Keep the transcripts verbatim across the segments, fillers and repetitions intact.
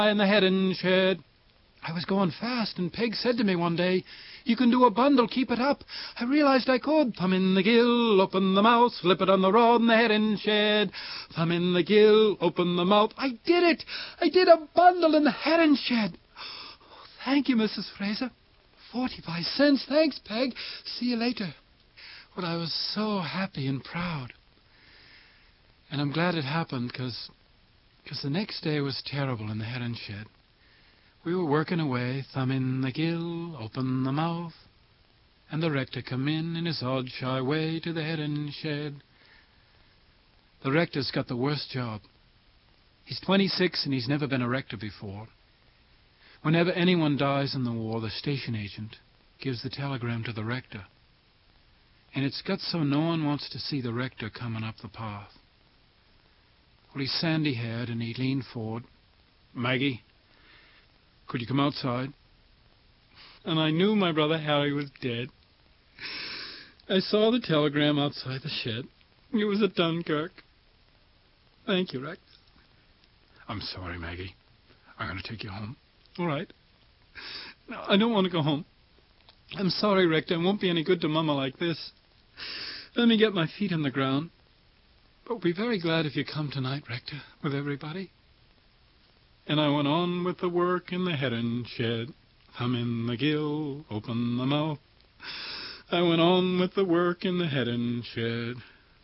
in the herring shed. I was going fast, and Peg said to me one day, "You can do a bundle, keep it up." I realized I could. Thumb in the gill, open the mouth, slip it on the rod in the herring shed. Thumb in the gill, open the mouth. I did it! I did a bundle in the herring shed. Oh, thank you, Missus Fraser. Forty-five cents. Thanks, Peg. See you later. Well, I was so happy and proud. And I'm glad it happened, because the next day was terrible in the herring shed. We were working away, thumb in the gill, open the mouth, and the rector come in in his odd, shy way to the herring shed. The rector's got the worst job. He's twenty-six and he's never been a rector before. Whenever anyone dies in the war, the station agent gives the telegram to the rector. And it's got so no one wants to see the rector coming up the path. Well, he's sandy-haired and he leaned forward. "Maggie, could you come outside?" And I knew my brother Harry was dead. I saw the telegram outside the shed. It was at Dunkirk. "Thank you, Rex." "I'm sorry, Maggie. I'm going to take you home." "All right." "No, I don't want to go home. I'm sorry, Rector. It won't be any good to Mama like this. Let me get my feet on the ground. But we'll be very glad if you come tonight, Rector, with everybody." And I went on with the work in the herring shed. Thumb in the gill, open the mouth. I went on with the work in the herring shed.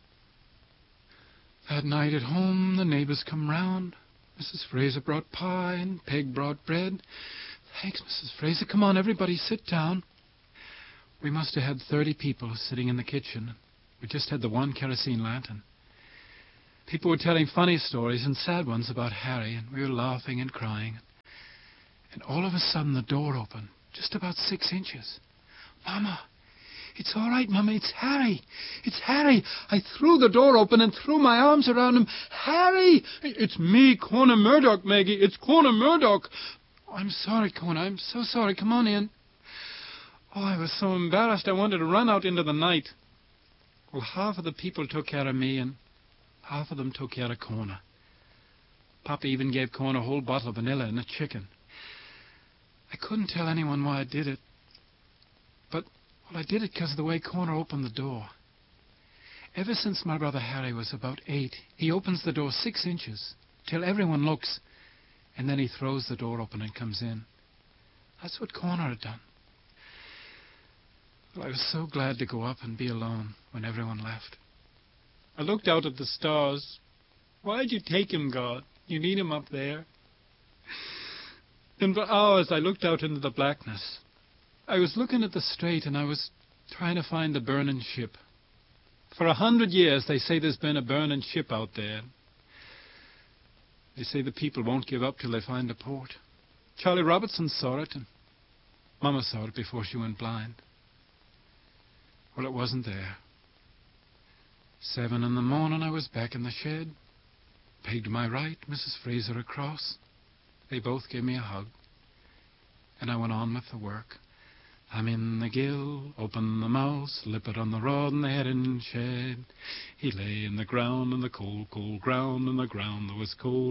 That night at home, the neighbors come round. Missus Fraser brought pie and Peg brought bread. "Thanks, Missus Fraser. Come on, everybody, sit down." We must have had thirty people sitting in the kitchen. We just had the one kerosene lantern. People were telling funny stories and sad ones about Harry, and we were laughing and crying. And all of a sudden the door opened, just about six inches. "Mama, it's all right, Mama, it's Harry. It's Harry." I threw the door open and threw my arms around him. "Harry!" "It's me, Connor Murdoch, Maggie. It's Connor Murdoch." "Oh, I'm sorry, Connor. I'm so sorry. Come on in." Oh, I was so embarrassed I wanted to run out into the night. Well, half of the people took care of me, and half of them took care of Connor. Papa even gave Connor a whole bottle of vanilla and a chicken. I couldn't tell anyone why I did it. But, well, I did it because of the way Connor opened the door. Ever since my brother Harry was about eight, he opens the door six inches, till everyone looks, and then he throws the door open and comes in. That's what Connor had done. Well, I was so glad to go up and be alone when everyone left. I looked out at the stars. Why'd you take him, God? You need him up there. And for hours I looked out into the blackness. I was looking at the strait and I was trying to find the burning ship. For a hundred years they say there's been a burning ship out there. They say the people won't give up till they find a port. Charlie Robertson saw it, and Mama saw it before she went blind. Well, it wasn't there. Seven in the morning I was back in the shed. Peg to my right, Missus Fraser across. They both gave me a hug. And I went on with the work. I'm in the gill, open the mouth, slip it on the rod in the herring shed. He lay in the ground, in the cold, cold ground, in the ground that was cold.